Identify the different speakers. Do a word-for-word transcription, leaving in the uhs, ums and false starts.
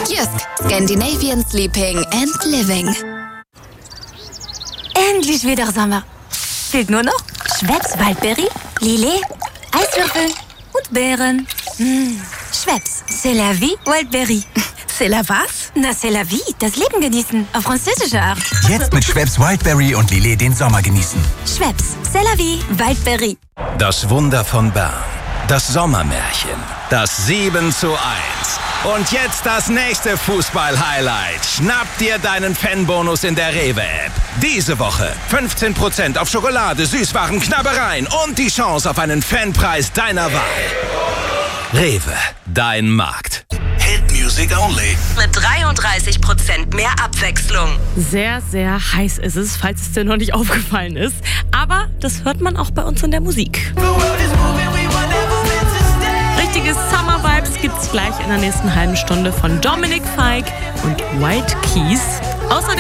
Speaker 1: Jysk, Scandinavian Sleeping and Living.
Speaker 2: Endlich wieder Sommer. Fehlt nur noch Schweppes Waldberry, Lillet, Eiswürfel und Beeren. Mmh. Schweppes, c'est la vie, Waldberry.
Speaker 3: C'est la was?
Speaker 2: Na, c'est la vie, das Leben genießen, auf französische Art.
Speaker 4: Jetzt mit Schweppes Wildberry und Lillet den Sommer genießen.
Speaker 2: Schweppes, c'est la vie, Waldberry.
Speaker 5: Das Wunder von Bern. Das Sommermärchen. Das sieben zu eins. Und jetzt das nächste Fußball-Highlight. Schnapp dir deinen Fanbonus in der Rewe-App. Diese Woche fünfzehn Prozent auf Schokolade, Süßwaren, Knabbereien und die Chance auf einen Fanpreis deiner Wahl. Rewe, dein Markt.
Speaker 6: Hit Music Only.
Speaker 7: Mit dreiunddreißig Prozent mehr Abwechslung.
Speaker 3: Sehr, sehr heiß ist es, falls es dir noch nicht aufgefallen ist. Aber das hört man auch bei uns in der Musik. Richtige Summer-Vibes gibt's gleich in der nächsten halben Stunde von Dominic Fike und White Keys. Außerdem